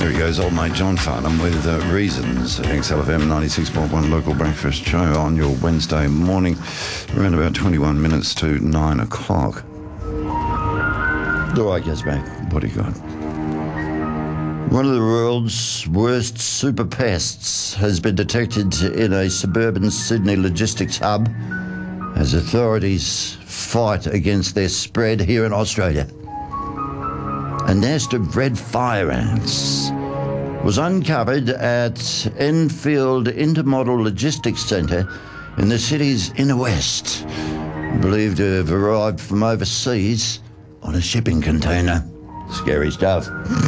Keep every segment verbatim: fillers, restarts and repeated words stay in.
There he goes, old mate John Farnham with uh, Reasons. X L F M ninety-six point one local breakfast show on your Wednesday morning, around about twenty-one minutes to nine o'clock. All right, Gazbang, what do you got? One of the world's worst super pests has been detected in a suburban Sydney logistics hub as authorities fight against their spread here in Australia. A nest of red fire ants was uncovered at Enfield Intermodal Logistics Centre in the city's inner west, believed to have arrived from overseas on a shipping container. Scary stuff.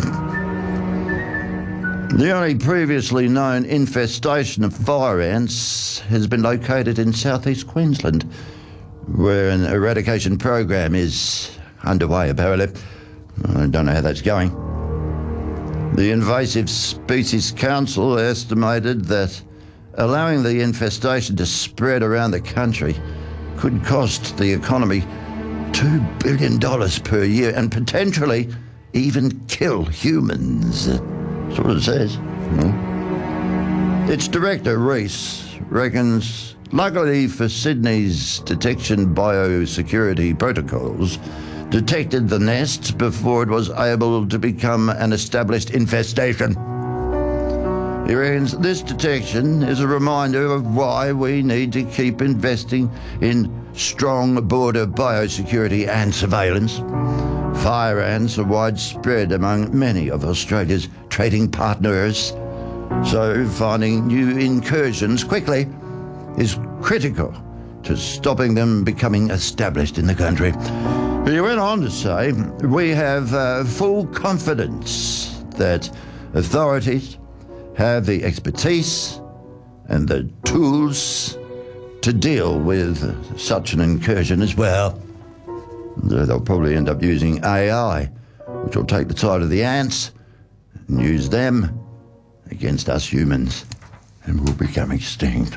The only previously known infestation of fire ants has been located in southeast Queensland, where an eradication program is underway, apparently. I don't know how that's going. The Invasive Species Council estimated that allowing the infestation to spread around the country could cost the economy two billion dollars per year and potentially even kill humans. That's what it says. Hmm. Its director, Reese, reckons, luckily for Sydney's detection biosecurity protocols, detected the nest before it was able to become an established infestation. He reckons this detection is a reminder of why we need to keep investing in strong border biosecurity and surveillance. Fire ants are widespread among many of Australia's trading partners, so finding new incursions quickly is critical to stopping them becoming established in the country. He went on to say, we have uh, full confidence that authorities have the expertise and the tools to deal with such an incursion as well. They'll probably end up using A I, which will take the side of the ants and use them against us humans, and we'll become extinct.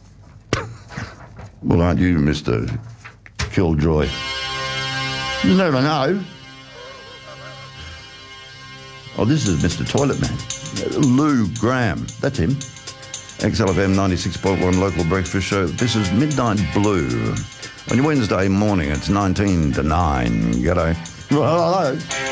Well, aren't you, Mister Killjoy? You never know. Oh, this is Mister Toilet Man. Lou Graham. That's him. X L F M ninety-six point one local breakfast show. This is Midnight Blue. On your Wednesday morning, it's nineteen to nine. G'day. Well, hello.